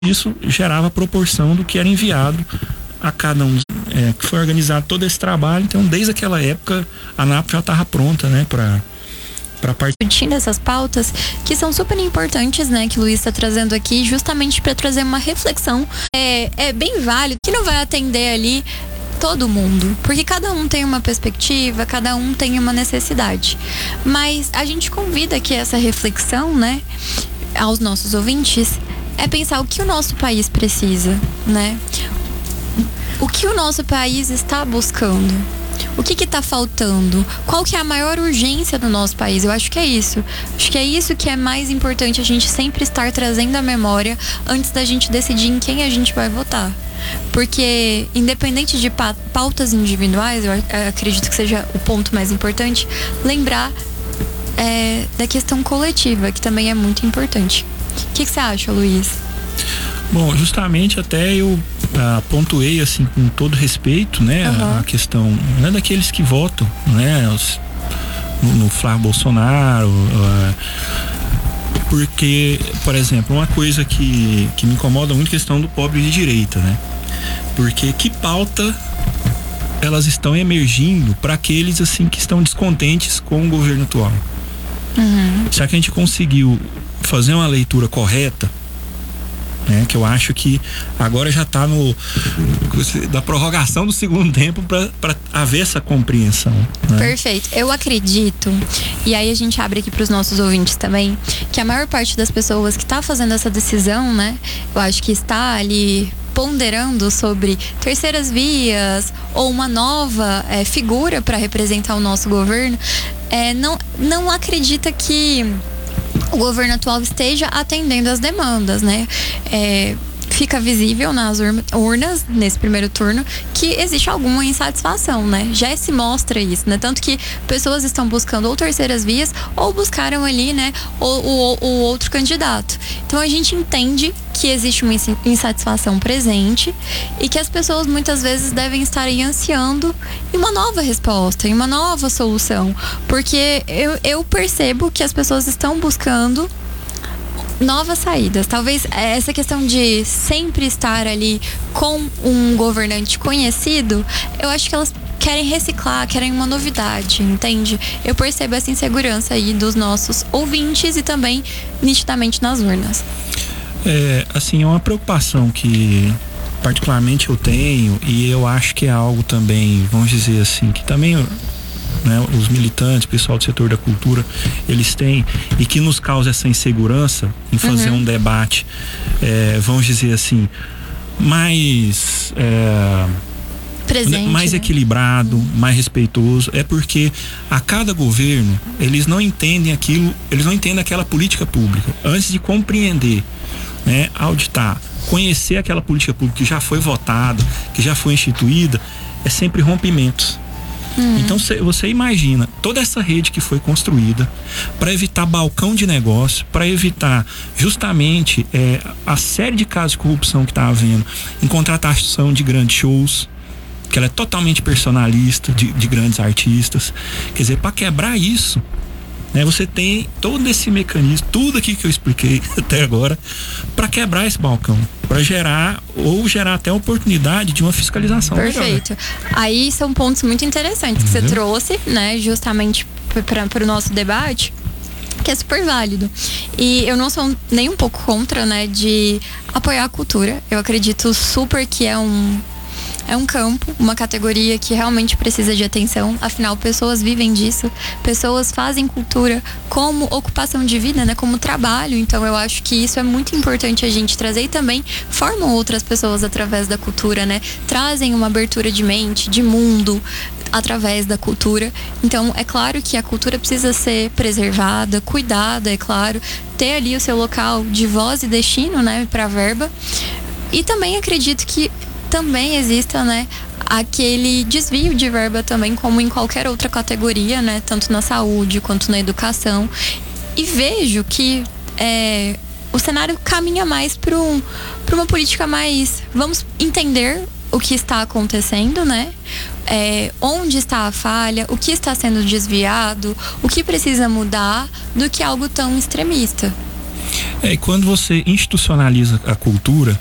isso gerava a proporção do que era enviado a cada um. Que foi organizado todo esse trabalho. Então, desde aquela época, a ANAP já estava pronta, né, para discutindo essas pautas que são super importantes, né, que o Luiz está trazendo aqui, justamente para trazer uma reflexão. É bem válido, que não vai atender ali todo mundo, porque cada um tem uma perspectiva, cada um tem uma necessidade. Mas a gente convida aqui essa reflexão, né, aos nossos ouvintes, é pensar o que o nosso país precisa, né? O que o nosso país está buscando? O que está faltando? Qual que é a maior urgência do nosso país? Eu acho que é isso. Acho que é isso que é mais importante a gente sempre estar trazendo à memória antes da gente decidir em quem a gente vai votar. Porque, independente de pautas individuais, eu acredito que seja o ponto mais importante, lembrar da questão coletiva, que também é muito importante. O que você acha, Luiz? Bom, justamente até eu pontuei assim com todo respeito, né, a questão, né, daqueles que votam, né, no Flávio Bolsonaro, porque, por exemplo, uma coisa que me incomoda muito é a questão do pobre de direita, né, porque que pauta elas estão emergindo para aqueles assim que estão descontentes com o governo atual. Será que a gente conseguiu fazer uma leitura correta? Que eu acho que agora já está da prorrogação do segundo tempo para haver essa compreensão, né? Perfeito. Eu acredito, e aí a gente abre aqui para os nossos ouvintes também, que a maior parte das pessoas que está fazendo essa decisão, né, eu acho que está ali ponderando sobre terceiras vias ou uma nova figura para representar o nosso governo, não acredita que o governo atual esteja atendendo as demandas, né? Fica visível nas urnas, nesse primeiro turno, que existe alguma insatisfação, né? Já se mostra isso, né? Tanto que pessoas estão buscando ou terceiras vias ou buscaram ali, né, o outro candidato. Então a gente entende que existe uma insatisfação presente e que as pessoas muitas vezes devem estar aí ansiando em uma nova resposta, em uma nova solução. Porque eu percebo que as pessoas estão buscando novas saídas. Talvez essa questão de sempre estar ali com um governante conhecido, eu acho que elas querem reciclar, querem uma novidade, entende? Eu percebo essa insegurança aí dos nossos ouvintes e também nitidamente nas urnas. Assim, é uma preocupação que particularmente eu tenho, e eu acho que é algo também, vamos dizer assim, que também, né, os militantes, o pessoal do setor da cultura, eles têm, e que nos causa essa insegurança em fazer um debate, vamos dizer assim, mais presente, mais equilibrado, mais respeitoso, é porque a cada governo eles não entendem aquilo, eles não entendem aquela política pública. Antes de compreender, né, auditar, conhecer aquela política pública que já foi votada, que já foi instituída, é sempre rompimentos. Então você imagina toda essa rede que foi construída para evitar balcão de negócio, para evitar justamente a série de casos de corrupção que está havendo em contratação de grandes shows, que ela é totalmente personalista, de grandes artistas. Quer dizer, para quebrar isso, né, você tem todo esse mecanismo, tudo aqui que eu expliquei até agora, para quebrar esse balcão, para gerar até a oportunidade de uma fiscalização. Perfeito. Melhor. Aí são pontos muito interessantes que você trouxe, né, justamente para o nosso debate, que é super válido. E eu não sou nem um pouco contra, né, de apoiar a cultura. Eu acredito super que é um campo, uma categoria que realmente precisa de atenção. Afinal, pessoas vivem disso, pessoas fazem cultura como ocupação de vida, né, como trabalho. Então eu acho que isso é muito importante a gente trazer, e também formam outras pessoas através da cultura, né, trazem uma abertura de mente, de mundo através da cultura. Então é claro que a cultura precisa ser preservada, cuidada, é claro, ter ali o seu local de voz e destino, né, para verba. E também acredito que também exista, né, aquele desvio de verba também, como em qualquer outra categoria, né, tanto na saúde quanto na educação. E vejo que o cenário caminha mais para uma política mais, vamos entender o que está acontecendo, né? Onde está a falha, o que está sendo desviado, o que precisa mudar, do que algo tão extremista. Quando você institucionaliza a cultura,